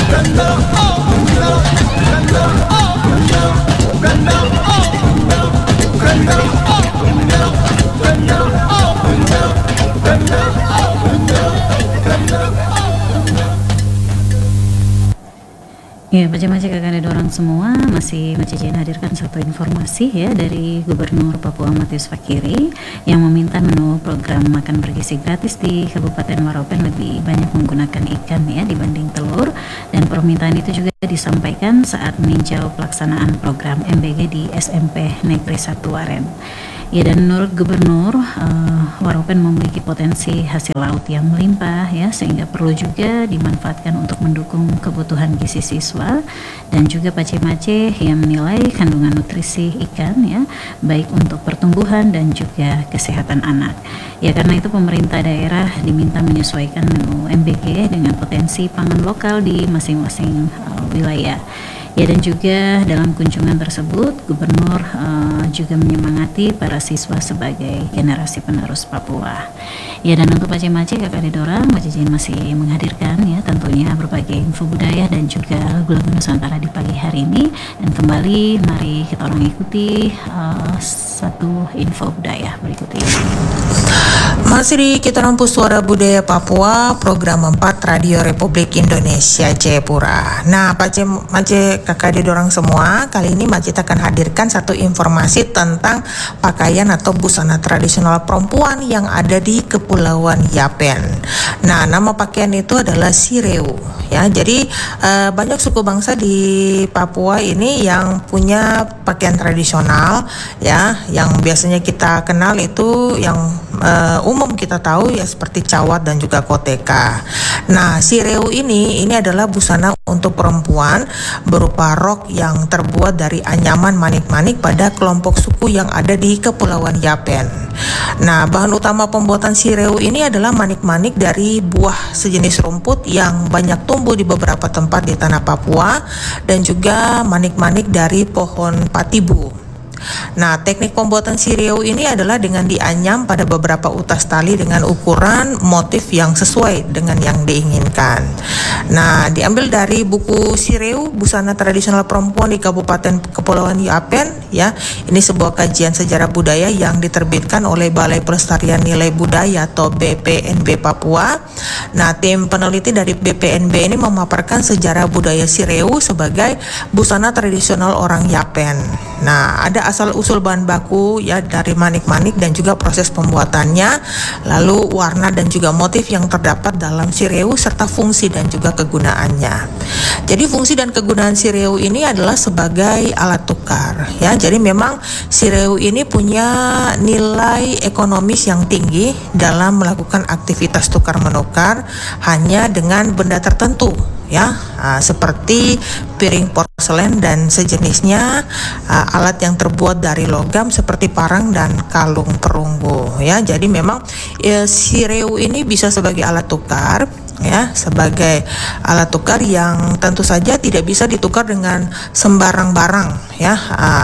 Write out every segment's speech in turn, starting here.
Ya, Pacemace kakak ada orang semua, masih Mace hadirkan satu informasi ya dari Gubernur Papua Matius Fakiri yang meminta menu program makan bergizi gratis di Kabupaten Waropen lebih banyak menggunakan ikan ya dibanding telur, dan permintaan itu juga disampaikan saat meninjau pelaksanaan program MBG di SMP Negeri 1 Waren. Ya, dan menurut Gubernur, Waropen memiliki potensi hasil laut yang melimpah ya, sehingga perlu juga dimanfaatkan untuk mendukung kebutuhan gizi siswa, dan juga Pacemace yang menilai kandungan nutrisi ikan ya, baik untuk pertumbuhan dan juga kesehatan anak. Ya, karena itu pemerintah daerah diminta menyesuaikan menu MBG dengan potensi pangan lokal di masing-masing wilayah. Ya, dan juga dalam kunjungan tersebut Gubernur juga menyemangati para siswa sebagai generasi penerus Papua. Ya, dan untuk Pacemace kakak Dedorang, Mace masih menghadirkan ya tentunya berbagai info budaya dan juga lagu-lagu Nusantara di pagi hari ini. Dan kembali mari kita orang ikuti satu info budaya berikut ini. Masih di Kita Rampu Suara Budaya Papua, program 4 Radio Republik Indonesia Jayapura. Nah, Mace kakak Dedorang semua, kali ini Mace akan hadirkan satu informasi tentang pakaian atau busana tradisional perempuan yang ada di Kepulauan Yapen. Nah, nama pakaian itu adalah sireu ya. Jadi banyak suku bangsa di Papua ini yang punya pakaian tradisional ya, yang biasanya kita kenal itu yang umum kita tahu ya seperti cawat dan juga koteka. Nah, sireu ini adalah busana untuk perempuan berupa rok yang terbuat dari anyaman manik-manik pada kelompok suku yang ada di Kepulauan Yapen. Nah, bahan utama pembuatan sireu ini adalah manik-manik dari buah sejenis rumput yang banyak tumbuh di beberapa tempat di tanah Papua, dan juga manik-manik dari pohon patibu. Nah, teknik pembuatan sireu ini adalah dengan dianyam pada beberapa utas tali dengan ukuran motif yang sesuai dengan yang diinginkan. Nah, diambil dari buku Sireu, Busana Tradisional Perempuan di Kabupaten Kepulauan Yapen ya. Ini sebuah kajian sejarah budaya yang diterbitkan oleh Balai Pelestarian Nilai Budaya atau BPNB Papua. Nah, tim peneliti dari BPNB ini memaparkan sejarah budaya sireu sebagai busana tradisional orang Yapen. Nah, ada asal-usul bahan baku ya dari manik-manik dan juga proses pembuatannya, lalu warna dan juga motif yang terdapat dalam sireu serta fungsi dan juga kegunaannya. Jadi fungsi dan kegunaan sireu ini adalah sebagai alat tukar ya. Jadi memang sireu ini punya nilai ekonomis yang tinggi dalam melakukan aktivitas tukar menukar hanya dengan benda tertentu ya, seperti piring porselen dan sejenisnya, alat yang terbuat dari logam seperti parang dan kalung perunggu ya. Jadi memang sireu ini bisa sebagai alat tukar ya, sebagai alat tukar yang tentu saja tidak bisa ditukar dengan sembarang barang ya.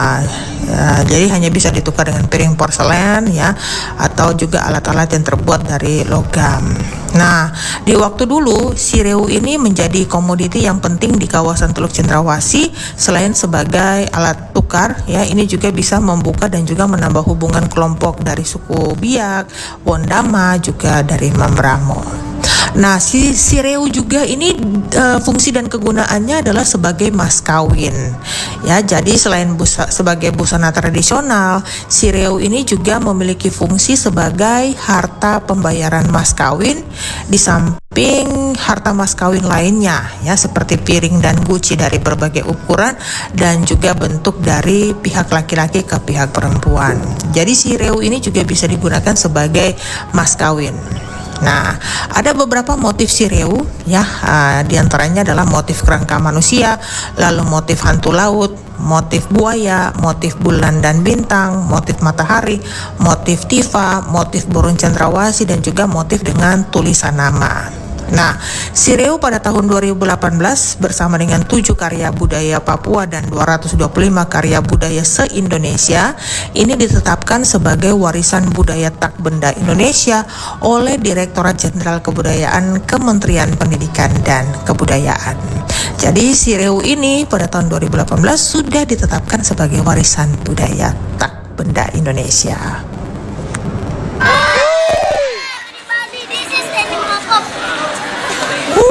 Jadi hanya bisa ditukar dengan piring porselen ya, atau juga alat-alat yang terbuat dari logam. Nah, di waktu dulu sireu ini menjadi komoditi yang penting di kawasan Teluk Cendrawasih. Selain sebagai alat tukar ya, ini juga bisa membuka dan juga menambah hubungan kelompok dari suku Biak, Wondama, juga dari Mambramo. Nah, si sireu juga ini fungsi dan kegunaannya adalah sebagai mas kawin ya. Jadi selain sebagai busana tradisional, sireu ini juga memiliki fungsi sebagai harta pembayaran mas kawin di samping harta mas kawin lainnya ya, seperti piring dan guci dari berbagai ukuran dan juga bentuk dari pihak laki-laki ke pihak perempuan. Jadi sireu ini juga bisa digunakan sebagai mas kawin. Nah, ada beberapa motif sireu ya, diantaranya adalah motif kerangka manusia, lalu motif hantu laut, motif buaya, motif bulan dan bintang, motif matahari, motif tifa, motif burung cendrawasih, dan juga motif dengan tulisan nama. Nah, Sireu pada tahun 2018 bersama dengan 7 karya budaya Papua dan 225 karya budaya se-Indonesia ini ditetapkan sebagai warisan budaya tak benda Indonesia oleh Direktorat Jenderal Kebudayaan Kementerian Pendidikan dan Kebudayaan. Jadi Sireu ini pada tahun 2018 sudah ditetapkan sebagai warisan budaya tak benda Indonesia.